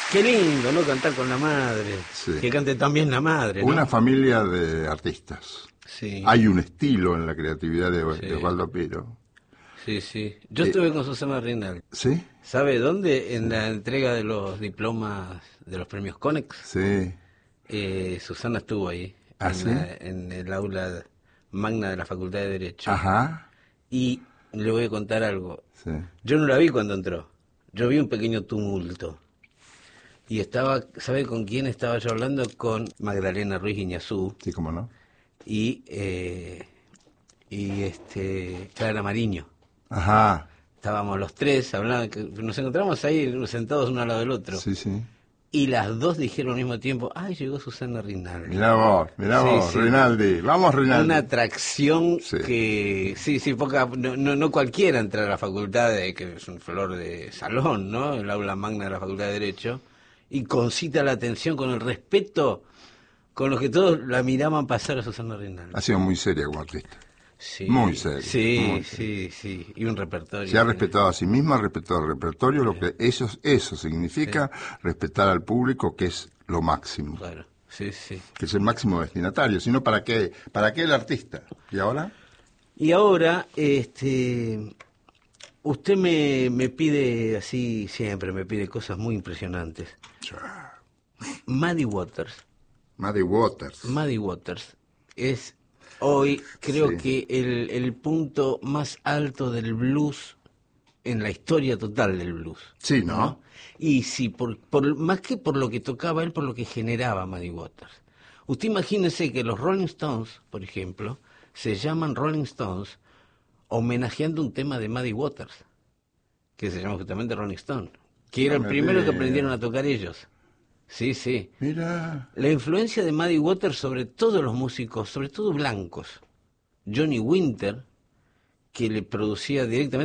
Qué lindo, ¿no? Cantar con la madre. Sí. Que cante también la madre, ¿no? Una familia de artistas. Sí. Hay un estilo en la creatividad de Sí. Osvaldo Piro. Sí, sí. Yo estuve con Susana Rinaldi. ¿Sí? ¿Sabe dónde? En la entrega de los diplomas de los premios Conex. Sí. Susana estuvo ahí. ¿Ah, en, sí? en el aula magna de la Facultad de Derecho. Ajá. Y le voy a contar algo. Sí. Yo no la vi cuando entró. Yo vi un pequeño tumulto. Y estaba, ¿sabe con quién estaba yo hablando? Con Magdalena Ruiz Guiñazú Sí, cómo no. y Clara Mariño. Ajá. Estábamos los tres hablando, nos encontramos ahí sentados uno al lado del otro. Sí, sí. Y las dos dijeron al mismo tiempo, ¡ay, llegó Susana Rinaldi! Mirá vos, Sí. Rinaldi. Vamos, Rinaldi. Una atracción Sí. que, sí, poca, no cualquiera entra a la facultad, que es un flor de salón, ¿no? El aula magna de la Facultad de Derecho, y concita la atención con el respeto con los que todos la miraban pasar a Susana Rinaldi. Ha sido muy seria como artista. Sí, Muy seria. Sí, Muy sí, sí. Y un repertorio. Se ha respetado a sí misma, ha respetado el repertorio, lo que eso significa respetar al público, que es lo máximo. Claro, sí, sí. Que es el máximo destinatario, sino ¿para qué el artista? ¿Y ahora? Y ahora, usted me pide así siempre, me pide cosas muy impresionantes. Muddy Waters. Muddy Waters. Muddy Waters es hoy, creo Sí. que el punto más alto del blues en la historia total del blues. Sí, ¿no? Y sí, más que por lo que tocaba él, por lo que generaba Muddy Waters. Usted imagínese que los Rolling Stones, por ejemplo, se llaman Rolling Stones homenajeando un tema de Muddy Waters, que se llama justamente Rolling Stone, que era No el me primero que diga. aprendieron a tocar ellos. Sí, sí. Mira. La influencia de Muddy Waters sobre todos los músicos, sobre todo blancos. Johnny Winter, que le producía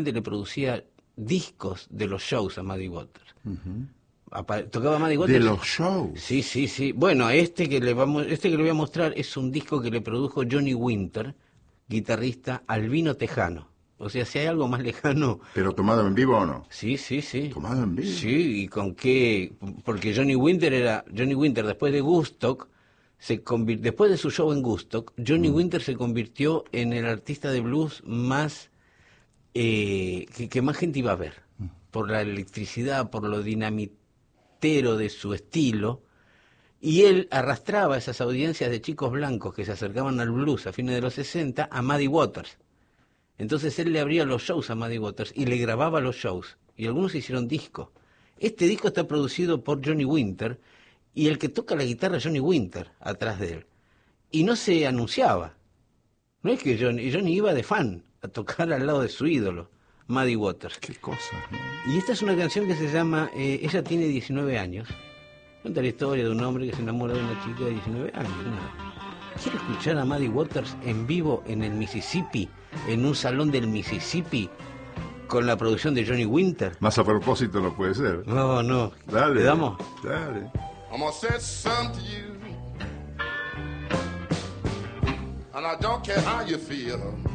discos de los shows a Muddy Waters. Tocaba Muddy Waters. De los shows. Sí, sí, sí. Bueno, este que le voy a mostrar es un disco que le produjo Johnny Winter, guitarrista albino tejano. O sea, si hay algo más lejano. ¿Pero tomado en vivo o no? Sí, sí, sí. ¿Tomado en vivo? Sí, ¿y con qué? Porque Johnny Winter después de Woodstock, después de su show en Woodstock, Johnny Winter se convirtió en el artista de blues más que más gente iba a ver, por la electricidad, por lo dinamitero de su estilo, y él arrastraba esas audiencias de chicos blancos que se acercaban al blues a fines de los 60 a Muddy Waters. Entonces él le abría los shows a Muddy Waters y le grababa los shows, y algunos hicieron disco. Este disco está producido por Johnny Winter, y el que toca la guitarra es Johnny Winter, atrás de él. Y no se anunciaba. No es que Johnny iba de fan a tocar al lado de su ídolo, Muddy Waters. Qué cosa, ¿no? Y esta es una canción que se llama Ella tiene 19 años. Cuenta la historia de un hombre que se enamora de una chica de 19 años. Nada. ¿Quiere escuchar a Muddy Waters en vivo en el Mississippi, en un salón del Mississippi, con la producción de Johnny Winter? Más a propósito no puede ser. No. Dale. ¿Le damos? Dale. I'm gonna say something to you, and I don't care how you feel.